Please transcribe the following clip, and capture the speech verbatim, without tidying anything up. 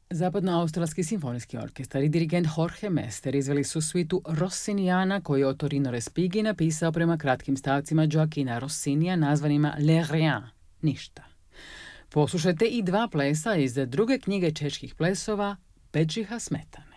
Zapadno-australski simfonijski orkestar i dirigent Jorge Mester izveli su svitu Rossinijana koju je Ottorino Respighi napisao prema kratkim stavcima Gioachina Rossinija nazvanima Le Rien, ništa. Poslušajte i dva plesa iz druge knjige čeških plesova Bedžiha Smetana.